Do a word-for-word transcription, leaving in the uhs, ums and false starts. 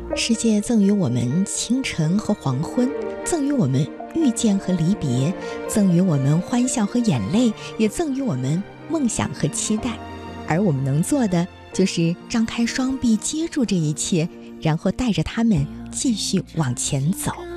世界赠予我们清晨和黄昏，赠予我们遇见和离别，赠予我们欢笑和眼泪，也赠予我们梦想和期待。而我们能做的就是张开双臂接住这一切，然后带着他们继续往前走。